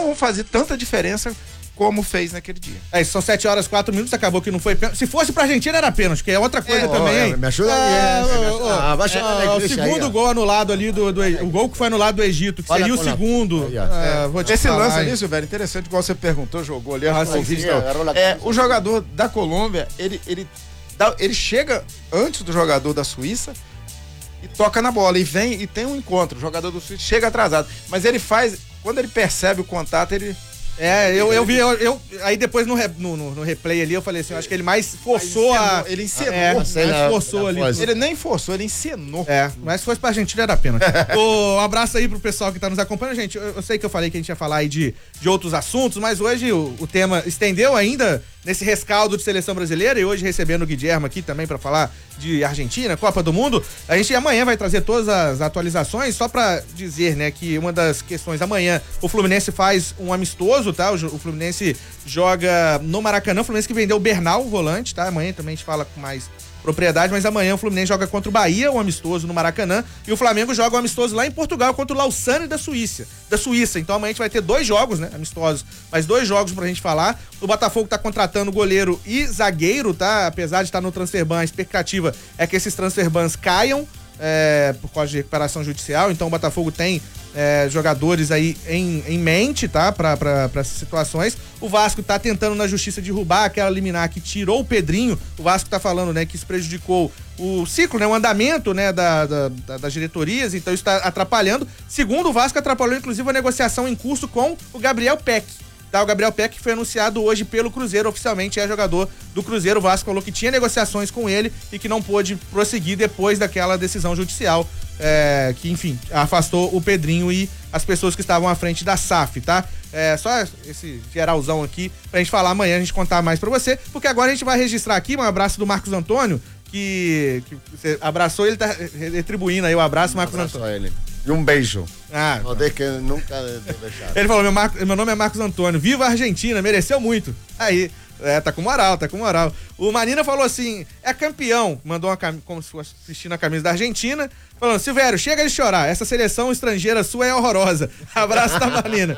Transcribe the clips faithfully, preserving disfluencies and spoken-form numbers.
vão fazer tanta diferença como fez naquele dia. É, são sete horas, quatro minutos, acabou que não foi pênalti. Se fosse pra Argentina era pênalti, que é outra coisa é, também, ó, hein? Me ajuda aí. Ah, é, ó, ó, ah, vai chamar ah, o segundo aí, gol anulado ali, do, do, o gol que foi anulado do Egito, que Olha, seria o olha, segundo. aí, ah, vou te Esse falar, lance hein? ali, velho, interessante, igual você perguntou, jogou ali, Ah, acho que sim, foi o sim, vídeo, agarrou na é, camisa. o jogador da Colômbia, ele, ele, dá, ele chega antes do jogador da Suíça e toca na bola, e vem e tem um encontro, o jogador do Suíça chega atrasado, mas ele faz, quando ele percebe o contato, ele... É, eu, eu vi, eu, eu- aí depois no, re- no, no- no replay ali eu falei assim, eu acho que ele mais forçou a... Ele encenou. É, mais Sei lá, forçou na ali. voz. Ele nem forçou, ele encenou. É, mas se fosse pra Argentina era pênalti. Ô, um abraço aí pro pessoal que tá nos acompanhando, gente. Eu, eu sei que eu falei que a gente ia falar aí de, de outros assuntos, mas hoje o, o tema estendeu ainda nesse rescaldo de seleção brasileira e hoje recebendo o Guilherme aqui também pra falar de Argentina, Copa do Mundo. A gente amanhã vai trazer todas as atualizações, só pra dizer, né, que uma das questões amanhã, o Fluminense faz um amistoso, tá? O, o Fluminense joga no Maracanã, o Fluminense que vendeu o Bernal, o volante, tá? Amanhã também a gente fala com mais propriedade, mas amanhã o Fluminense joga contra o Bahia, um amistoso no Maracanã, e o Flamengo joga um amistoso lá em Portugal contra o Lausanne da Suíça. Da Suíça. Então amanhã a gente vai ter dois jogos, né, amistosos, mas dois jogos pra gente falar. O Botafogo tá contratando goleiro e zagueiro, tá? Apesar de estar no transferban, a expectativa é que esses transferbans caiam é, por causa de recuperação judicial. Então o Botafogo tem é, jogadores aí em, em mente, tá? Pra, pra, pra essas situações. O Vasco tá tentando na justiça derrubar aquela liminar que tirou o Pedrinho. O Vasco tá falando, né, que isso prejudicou o ciclo, né, o andamento, né, da, da, da- das diretorias, então isso tá atrapalhando. Segundo o Vasco, atrapalhou inclusive a negociação em curso com o Gabriel Peck. Tá, o Gabriel Peck foi anunciado hoje pelo Cruzeiro, oficialmente é jogador do Cruzeiro. O Vasco falou que tinha negociações com ele e que não pôde prosseguir depois daquela decisão judicial, é, que, enfim, afastou o Pedrinho e as pessoas que estavam à frente da S A F, tá? É, só esse geralzão aqui pra gente falar amanhã, a gente contar mais pra você, porque agora a gente vai registrar aqui um abraço do Marcos Antônio, que, que você abraçou, ele tá retribuindo aí o abraço, Marcos Abraço Antônio. a ele. E um beijo. Ah, Não deixe que eu nunca vou deixar. ele falou, meu, Mar... meu nome é Marcos Antônio, viva a Argentina, mereceu muito. Aí, é, tá com moral, tá com moral. O Manina falou assim, é campeão, mandou uma cam... como se fosse assistindo a camisa da Argentina, falando, Silvério, chega de chorar, essa seleção estrangeira sua é horrorosa. Abraço da Manina.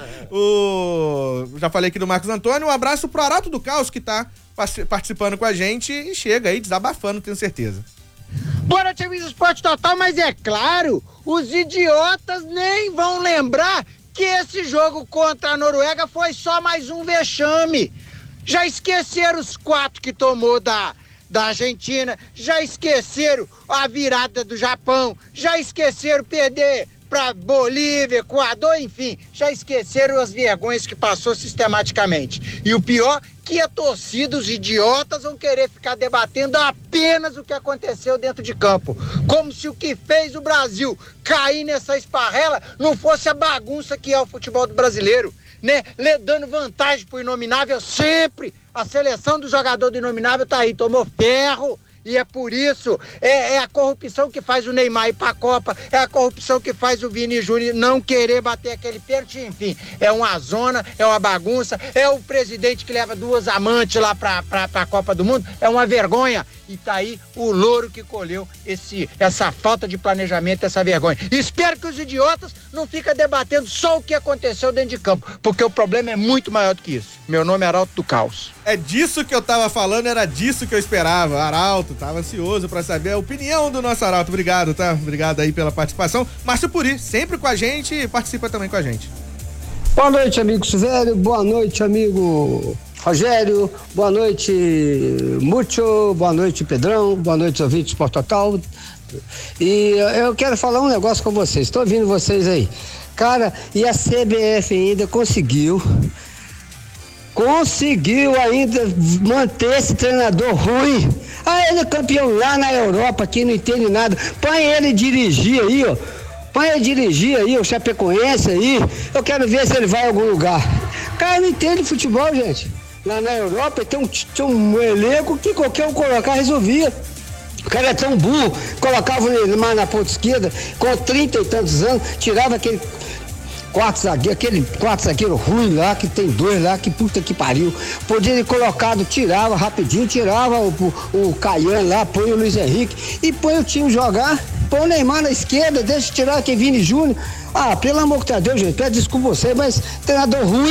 O... Já falei aqui do Marcos Antônio, um abraço pro Arauto do Caos, que tá participando com a gente e chega aí desabafando, tenho certeza. Boa noite, amigos do Esporte Total, mas é claro, os idiotas nem vão lembrar que esse jogo contra a Noruega foi só mais um vexame. Já esqueceram os quatro que tomou da, da Argentina, já esqueceram a virada do Japão, já esqueceram perder para Bolívia, Equador, enfim, já esqueceram as vergonhas que passou sistematicamente. E o pior, que a torcida, os idiotas, vão querer ficar debatendo apenas o que aconteceu dentro de campo. Como se o que fez o Brasil cair nessa esparrela não fosse a bagunça que é o futebol do brasileiro, né? Le- Dando vantagem pro Inominável sempre. A seleção do jogador do Inominável tá aí, tomou ferro. E é por isso, é, é a corrupção que faz o Neymar ir pra Copa, é a corrupção que faz o Vini Júnior não querer bater aquele pênalti, enfim, é uma zona, é uma bagunça, é o presidente que leva duas amantes lá pra, pra, pra Copa do Mundo, é uma vergonha. E tá aí o louro que colheu esse, essa falta de planejamento, essa vergonha. Espero que os idiotas não fiquem debatendo só o que aconteceu dentro de campo, porque o problema é muito maior do que isso. Meu nome é Arauto do Caos. É disso que eu tava falando, era disso que eu esperava. Arauto, tava ansioso pra saber a opinião do nosso Arauto. Obrigado, tá? Obrigado aí pela participação. Márcio Puri, sempre com a gente e participa também com a gente. Boa noite, amigo Silvério. Boa noite, amigo Rogério. Boa noite, Múcio. Boa noite, Pedrão. Boa noite, ouvintes do Sport Total. E eu quero falar um negócio com vocês. Estou ouvindo vocês aí. Cara, e a C B F ainda conseguiu conseguiu ainda manter esse treinador ruim. Ah, ele é campeão lá na Europa, aqui não entende nada. Põe ele dirigir aí, ó. Põe ele dirigir aí, o Chapecoense aí. Eu quero ver se ele vai a algum lugar. O cara não entende futebol, gente. Lá na Europa tem um, tem um elenco que qualquer um colocar resolvia. O cara é tão burro, colocava o Neymar na ponta esquerda, com trinta e tantos anos, tirava aquele quarto zagueiro, aquele quarto zagueiro ruim lá, que tem dois lá, que puta que pariu. Podia ter colocado, tirava rapidinho, tirava o, o, o Caian lá, põe o Luiz Henrique e põe o time jogar, põe o Neymar na esquerda, deixa tirar aquele Vini Júnior. Ah, pelo amor de Deus, gente, peço desculpa você, mas treinador ruim.